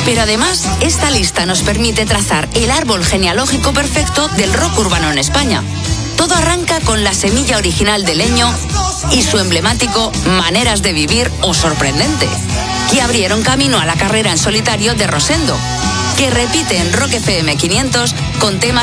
Pero además, esta lista nos permite trazar el árbol genealógico perfecto del rock urbano en España. Todo arranca con la semilla original de Leño y su emblemático Maneras de Vivir o Sorprendente, que abrieron camino a la carrera en solitario de Rosendo, que repite en Rock FM 500 con temas